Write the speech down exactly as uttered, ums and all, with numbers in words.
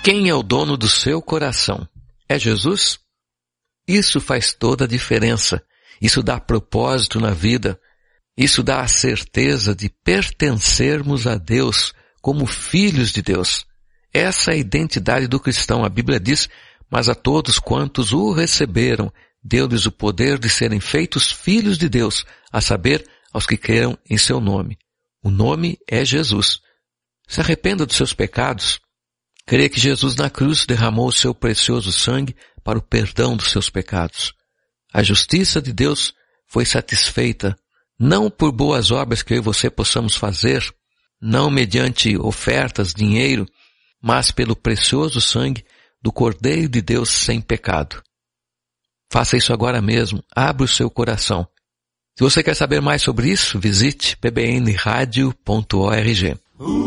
Quem é o dono do seu coração? É Jesus? Isso faz toda a diferença. Isso dá propósito na vida. Isso dá a certeza de pertencermos a Deus como filhos de Deus. Essa é a identidade do cristão. A Bíblia diz, mas a todos quantos o receberam, deu-lhes o poder de serem feitos filhos de Deus, a saber, aos que creram em seu nome. O nome é Jesus. Se arrependa dos seus pecados. Creia que Jesus na cruz derramou o seu precioso sangue para o perdão dos seus pecados. A justiça de Deus foi satisfeita, não por boas obras que eu e você possamos fazer, não mediante ofertas, dinheiro, mas pelo precioso sangue do Cordeiro de Deus sem pecado. Faça isso agora mesmo, abra o seu coração. Se você quer saber mais sobre isso, visite p b n radio ponto org.